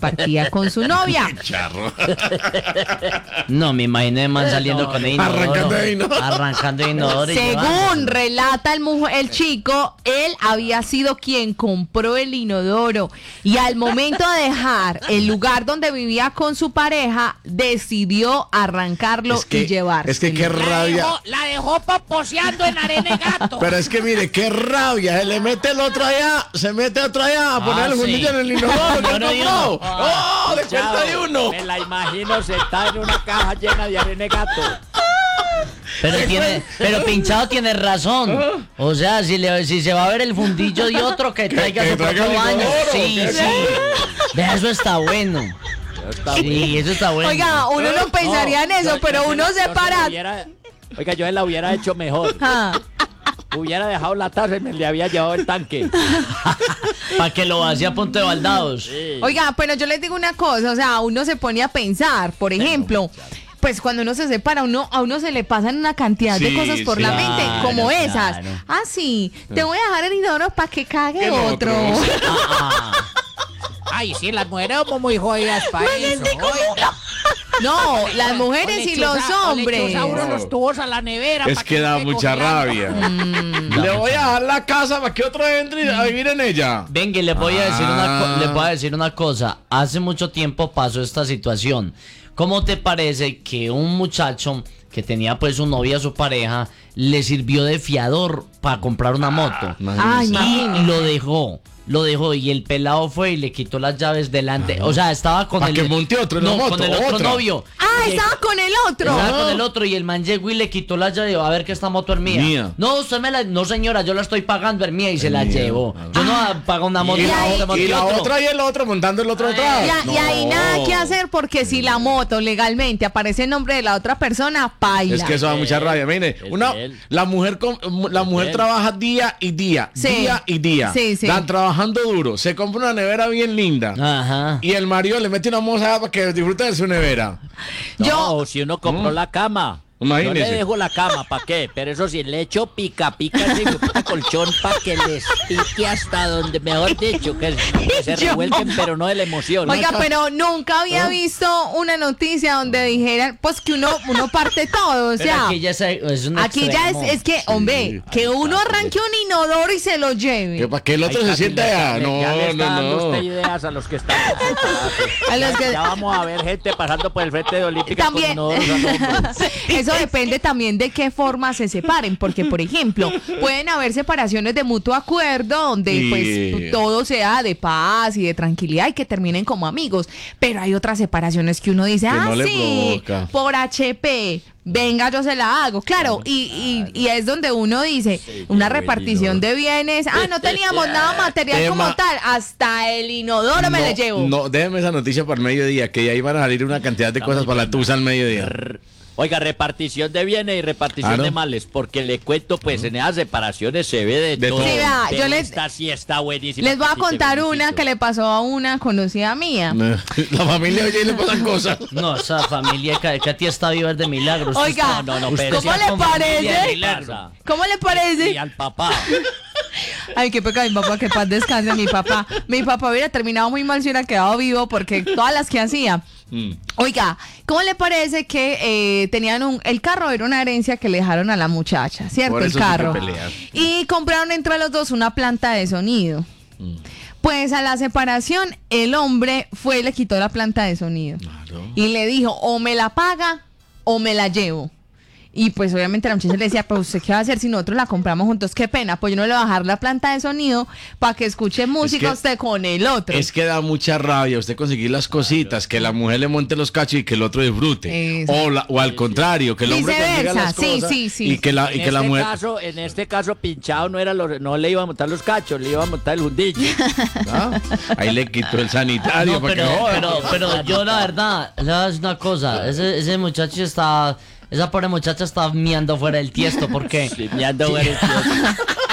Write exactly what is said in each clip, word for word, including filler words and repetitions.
compartía con su novia. Charro. No, me imaginé man saliendo no, con el inodoro. Arrancando de inodoro. Arrancando de inodoro. y Según llevándolo. relata el, mujer, el chico, él había sido quien compró el inodoro y al momento de dejar el lugar donde vivía con su pareja, decidió arrancarlo Es que, y llevarlo. es que qué La rabia. dejó, la dejó poposeando en Arenegato. Pero es que mire, qué rabia. Se le mete el otro allá, se mete otro allá a poner el sí. fundillo en el inodoro. No, ¿Qué no, yo compró? no. ¡Oh, de cuenta de uno! Me la imagino sentada en una caja llena de Arenegato. Pero tiene, pero Pinchado tiene razón. O sea, si, le, si se va a ver el fundillo de otro, que traiga que su traiga propio el baño. inodoro, Sí, que- sí. Vea, eso está bueno. Sí, eso está bueno. Oiga, uno no pensaría en eso, yo- pero yo se uno la- se yo la para. hubiera- Oiga, yo la hubiera hecho mejor. Ah, Hubiera dejado la taza y me le había llevado el tanque. Para que lo vacíe a punto de baldados. Sí. Oiga, pero yo les digo una cosa, o sea, uno se pone a pensar, por ejemplo, pues cuando uno se separa, uno, a uno se le pasan una cantidad de Sí, cosas por sí. la mente, Claro, como claro. esas. Ah, sí, te voy a dejar el inodoro para que cague Que otro. otro. Ah, Ay, sí, las mujeres somos muy jodidas para eso. Oiga. No, las O mujeres le y los chuza- o le hombres. chuza uno los tubos a la nevera. Es pa' que da esté mucha congelando. rabia. Mm. Le voy a dejar la casa para que otro entre a vivir en ella. Venga, y le voy a decir una co- Ah. le voy a decir una cosa. Hace mucho tiempo pasó esta situación. ¿Cómo te parece que un muchacho que tenía pues su novia, su pareja, le sirvió de fiador para comprar una moto? Ay, Y imagínate. lo dejó. Lo dejó y el pelado fue y le quitó las llaves delante. O sea, estaba con Pa' el que monte otro en la no, moto, con el otro otra. novio. Ah, Le- estaba con el otro. Estaba con el otro y el man llegó y le quitó la llave. A ver que esta moto es mía. Mía. No, usted me la. No, señora, yo la estoy pagando, es mía y se la mía. llevó. Yo no pago una moto. Y la ahí- otra monté Y la otro. otra y el otro montando el otro atrás. Y, a- y ahí No. nada que hacer porque si la moto legalmente aparece en nombre de la otra persona, paila. Es que eso da mucha rabia. Mire, Es una, de él. la mujer com- la mujer él. trabaja día y día, Sí. día y día. Sí, sí. Están trabajando duro. Se compra una nevera bien linda. Ajá. Y el marido le mete una moza para que disfrute de su nevera. No, Yo- si uno compró la cama. Imagínese. Yo le dejo la cama, ¿para qué? Pero eso sí, le echo pica, pica ese puta colchón para que les pique hasta donde, mejor dicho, que, que se Yo- revuelquen, pero no de la emoción. Oiga, pero nunca ¿Ah? había visto una noticia donde dijeran, pues que uno, uno parte todo, o Pero sea, aquí ya es, es un aquí ya es, extremo. es que, hombre, que uno arranque un inodoro y se lo lleve. Que para que el otro Ahí se casi sienta le allá. está- No, ya le está dando no, usted no. ideas a los que están. A los que- Ya vamos a ver gente pasando por el frente de Olímpica También, con inodoros al hombro. eso depende también de qué forma se separen, porque por ejemplo, pueden haber separaciones de mutuo acuerdo donde Sí. pues todo sea de paz y de tranquilidad y que terminen como amigos, pero hay otras separaciones que uno dice, Que ah, no le sí, provoca. por H P, venga, yo se la hago, claro, y, y, y es donde uno dice, una pero el repartición de bienes, ah, no teníamos nada material Tema- como tal, hasta el inodoro me no, le llevo. No, déjeme esa noticia para el mediodía, que ya iban a salir una cantidad de cosas para la tusa al mediodía. Oiga, repartición de bienes y repartición Claro. de males, porque le cuento, pues en esas separaciones se ve de, De todo. todo. Sí, vea, Pero yo les- esta sí está buenísima. Les voy a sí te contar una felicito. que le pasó a una conocida mía. La familia oye y le pasan cosas. No, esa familia que, que a ti está viva es de milagros. Oiga, No, no, no, Usted pero ¿cómo sí le con familia de parece? milagros. ¿Cómo le Y parece? al papá. Ay, qué pecado mi papá, que paz descanse mi papá. Mi papá hubiera terminado muy mal si hubiera quedado vivo porque todas las que hacía. Mm. Oiga, ¿cómo le parece que eh, tenían un... El carro era una herencia que le dejaron a la muchacha, ¿cierto? Por El eso sí que carro. pelean. Y compraron entre los dos una planta de sonido. Mm. Pues a la separación, el hombre fue y le quitó la planta de sonido. Claro. Y le dijo, o me la paga o me la llevo. Y pues obviamente la muchacha le decía, pero usted qué va a hacer si nosotros la compramos juntos, qué pena, pues yo no le voy a bajar la planta de sonido para que escuche música que- usted con el otro. Es que da mucha rabia usted conseguir las cositas, que la mujer le monte los cachos y que el otro disfrute. Eso. O, la- o al contrario, que el hombre consiga Viceversa, las sí, cosas sí, sí. y que la, y En que la este mujer... caso, en este caso, pinchado no era lo- no le iba a montar los cachos, le iba a montar el hundillo. ¿Ah? Ahí le quitó el sanitario No, para pero, que joda. pero, pero yo la verdad, le voy a decir una cosa, ese, ese muchacho está, esa pobre muchacha está miando fuera del tiesto, porque Sí, me ando bueno, tío.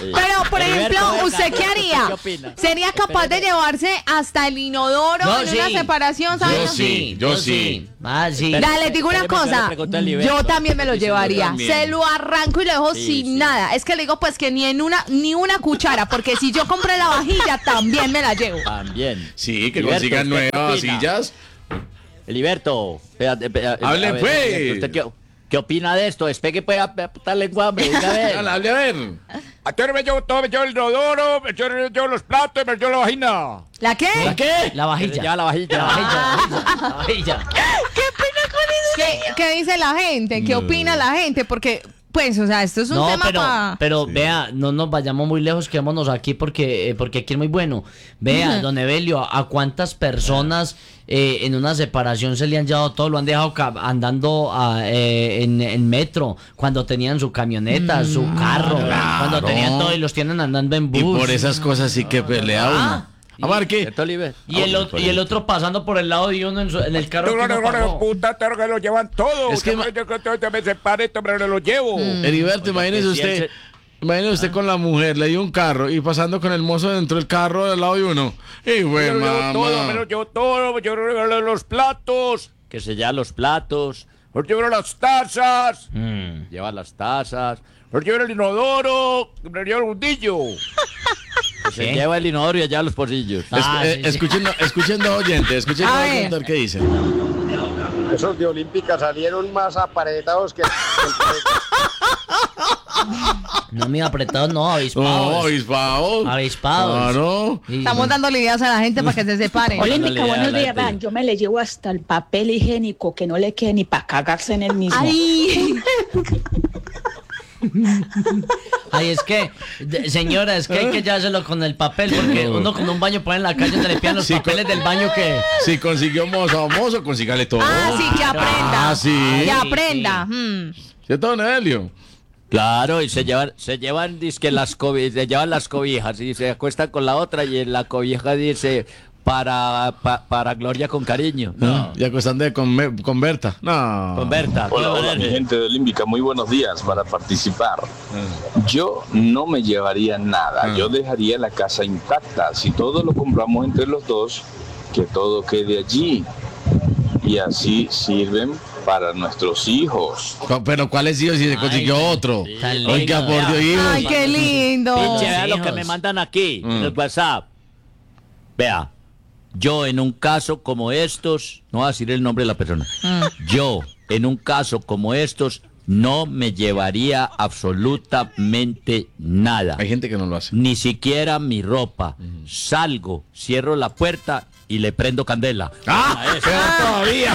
Pero, por Heriberto, ejemplo, venga, ¿usted qué haría? ¿qué opina? ¿Sería capaz de llevarse hasta el inodoro Yo en sí. una separación? ¿sabes? Yo No? sí, yo sí. Ah, sí. Espera. Dale, digo una Espéreme, yo le cosa, pregunto a Heriberto, yo también me lo dice, yo llevaría, también. se lo arranco y lo dejo Sí, sin sí. nada. Es que le digo pues que ni en una ni una cuchara, porque si yo compré la vajilla también me la llevo. También. Sí, que Heriberto, consigan ¿usted qué nuevas opina? sillas. Heriberto, espérate, espérate, Hable, a ver, pues. Heriberto, ¿usted qué, qué opina de esto? Despegue pues a a puta lengua, hombre, diga a ver. Hable, hable, a ver. Yo me llevo todo, me llevo el inodoro, me llevo, me llevo los platos, me llevo la vagina. ¿La qué? ¿La qué? La Que se vajilla. lleva la vajilla. La vajilla, la vajilla, la vajilla. ¿Qué, qué dice la gente? ¿Qué opina la gente? Porque, pues, o sea, esto es un No, tema pero, para... pero vea, no nos vayamos muy lejos, quedémonos aquí porque, eh, porque aquí es muy bueno. Vea, don Evelio, a cuántas personas eh, en una separación se le han llevado todo, lo han dejado ca- andando a, eh, en, en metro, cuando tenían su camioneta, su carro, cuando tenían todo y los tienen andando en bus. Y por esas cosas sí que pelea uno. A ver, ¿qué? ¿Cierto, Oliver? Y el, o- y el otro pasando por el lado de uno en, su- en el carro que no pagó. Puta, pero que lo llevan todo. Es que Yo ma- me- yo- yo- yo me separé, pero me lo llevo. Heriberto, imagínese que si él usted. se- Imagínese usted con la mujer, le dio un carro y pasando con el mozo dentro del carro del lado de uno. Y Me güey, lo llevo todo, me lo mamá. llevo todo, me llevo los platos, Que se lleva los platos, me llevo las tazas, Mm. lleva las tazas, me llevo el inodoro, me llevo el hundillo. que se ¿Qué? lleva el inodoro y allá los pocillos. Es- Ah, eh, sí, sí. escuchen, escuchen dos oyentes, escuchen A dos ver. oyentes qué dicen. Esos de Olímpica salieron más aparentados que... No, mi apretado, no, No, avispados. avispados. Avispados. Claro. Y- Estamos dándole ideas a la gente para que se separen. Olímpica, Olímpica, buenos días. Vean, yo me le llevo hasta el papel higiénico que no le quede ni para cagarse en el mismo. Ay, Ay, es que, de- señora, es que hay que llevárselo con el papel, porque uno con un baño pone en la calle donde le pidan los Sí, papeles del baño que... Si consiguió mozo a mozo, consígale todo. ah, sí, que aprenda. Ah, sí. Que Sí, aprenda. sí. Hmm. ¿Cierto, don Evelio? Claro, y se llevan, se llevan, dizque las cobijas, se llevan las cobijas y se acuestan con la otra y en la cobija dice para, pa- para Gloria con cariño. No, Ya acostando de con, me- con Berta. No. con Berta. Hola, hola, mi gente de Olímpica, muy buenos días para participar. Yo no me llevaría nada, Ah. yo dejaría la casa intacta. Si todo lo compramos entre los dos, que todo quede allí. Y así sirven para nuestros hijos. Co- Pero ¿cuáles hijos si se consiguió Ay, otro? tan lindo, Oiga, por vea. Dios, hijos. Ay, qué lindo. Pinche, vea lo hijos. que me mandan aquí en Mm. el WhatsApp. Vea, yo en un caso como estos, no voy a decir el nombre de la persona, yo en un caso como estos no me llevaría absolutamente nada. Hay gente que no lo hace. Ni siquiera mi ropa. Salgo, cierro la puerta y le prendo candela. ¡Ah! Pero todavía.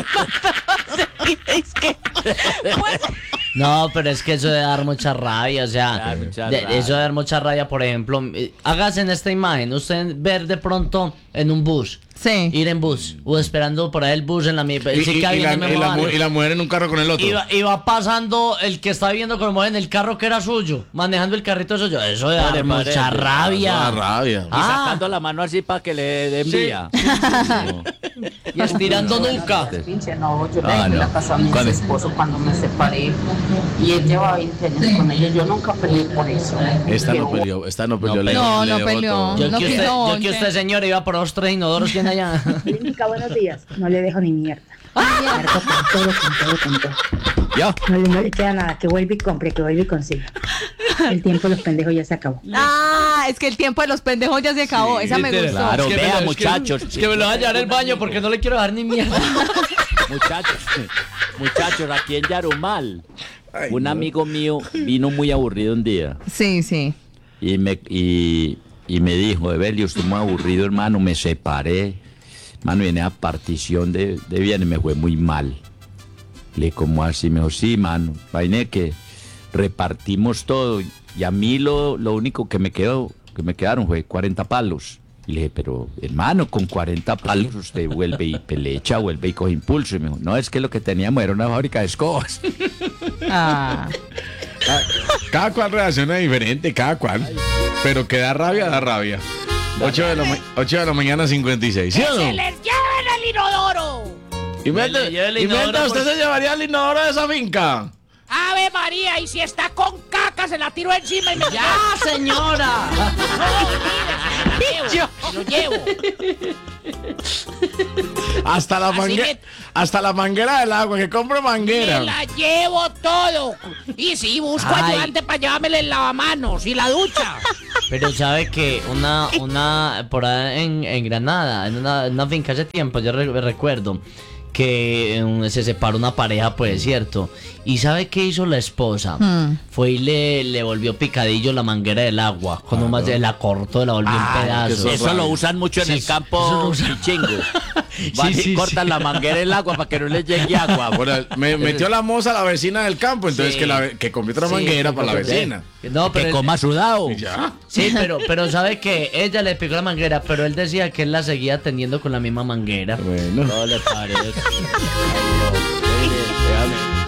Es que... No, pero es que eso debe dar mucha rabia, o sea, Da mucha de- rabia. eso debe dar mucha rabia, por ejemplo, eh, hágase en esta imagen, usted ver de pronto en un bus, Sí. ir en bus, o esperando por ahí el bus en la mi- Y, él se y- queda y la, viendo y la memoria. mu- y la mujer en un carro con el otro. Y va, y va pasando el que está viendo con el mujer en el carro que era suyo, manejando el carrito suyo, eso debe dar Padre, padre, mucha padre, rabia. Ah, rabia. Y Ah. sacando la mano así para que le den Sí. vía. Y estirando nuca. Pinche no, yo le Ah, dejé no. la casa a mi ¿Cuál es? esposo cuando me separé y él lleva veinte años con ella. Yo nunca peleé por eso. Esta no Pero- peleó, esta no peleó. No, le- no, le no dejó peleó. todo. Yo No que usted, quiso yo que once. usted, señor, iba por los tres inodoros, ¿quién allá? Olímpica, buenos días. No le dejo ni mierda. Marco con todo, con todo, con todo. ¿Yo? No le, no le queda nada. Que vuelva y compre, que vuelva y consiga. El tiempo de los pendejos ya se acabó. Ah, es que el tiempo de los pendejos ya se acabó. Esa me gustó. Claro, Es que me vea, lo- es que- muchachos. Es que me lo va a llevar el baño porque no le quiero dejar ni mierda. Muchachos, muchachos, aquí en Yarumal, un amigo mío vino muy aburrido un día Sí, sí. y me, y, y me dijo, Evelio, estoy muy aburrido, hermano, me separé, hermano, viene a partición de, de bienes, me fue muy mal. Le dije, ¿cómo así? Me dijo, sí, mano, vainé que repartimos todo y a mí lo, lo único que me quedó, que me quedaron fue cuarenta palos. Y le dije, pero hermano, con cuarenta palos usted vuelve y pelecha, vuelve y coge impulso. Y me dijo, no, es que lo que teníamos era una fábrica de escobas. Ah. Cada cual reacciona diferente, cada cual. Pero que da rabia, da rabia. ocho de la, ma- ocho de la mañana, cincuenta y seis. ¿Sí o no? ¡Se les llevan el inodoro! Y le lleve el y inodoro mientras usted por- se llevaría el inodoro de esa finca. ¡Ave María! ¿Y si está con caca? vaca se la tiró encima y me ¡Ya, señora! lo llevo, me lo llevo. Hasta la, Así mangue- que- hasta la manguera del agua, que compre manguera. Me la llevo todo. Y sí, busco Ay. ayudante para llevármela el lavamanos y la ducha. Pero sabe que una, una, por ahí en, en Granada, en una, en una finca hace tiempo, yo re- recuerdo que eh, se separó una pareja, pues, cierto. ¿Y sabe qué hizo la esposa? Hmm. Fue y le, le volvió picadillo la manguera del agua. Con un más la cortó, la volvió Ah, en pedazos. que Eso lo usan mucho en Sí, el eso lo campo usan. chingo. Van Sí, y sí, cortan sí. la manguera del agua para que no les llegue agua. Bueno, me metió la moza a la vecina del campo, entonces Sí. que, la, ve- que compré otra Sí, manguera que para la compré. vecina. No, pero que él- coma sudado. Y ya. sí, pero, pero sabe que ella le picó la manguera, pero él decía que él la seguía teniendo con la misma manguera. Bueno. No le parece. Ay, no. Déjame.